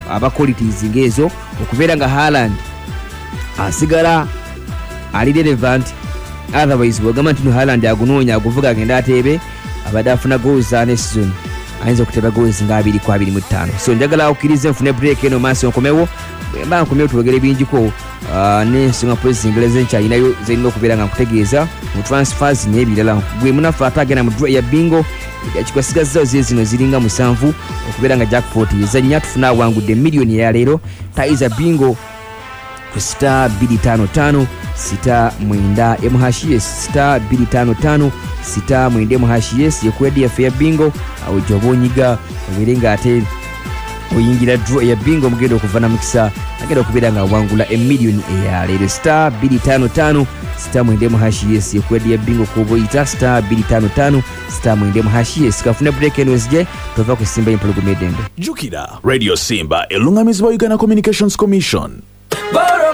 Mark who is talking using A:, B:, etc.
A: aba qualities ngezo okubeera nga Haaland asigala ali relevant. Otherwise bwogamba nti Haaland agunoonya aguvuga agenda ateebe abadde afuna goals ne season ayinza okuteeba goals nga 2-25. So njagala okirize nfune break eno maaso nkomewo bwemba nkomewo twogere bingiko n'ensonga poliisi Engereza nkyalinayo zirina okubeera nga nkutegeeza mu transfers n'ebirala. Gwe munafu ate agenda mu draw ya bingo ekikwasigazzaawo zino ziringa 7 okubeera nga jackpot yezannya tufuna awangudde miliyoni ya leero taiza bingo ku star 255 sita mwenda MHS star 255 sita mwenda MHS yekwedi ya fair bingo awo jobo nyiga obirenga ate oyingira draw ya bingo mugendo okuvana mukisa agenda okubeera nga wangula emiliyoni eya leero star 255 sita mwenda MHS yekwedi ya bingo kuboyita star 255 sita mwenda MHS kafuna break NSJ tova ku Simba Empologomedende
B: Jukira Radio Simba elungamizibwa Uganda Communications Commission.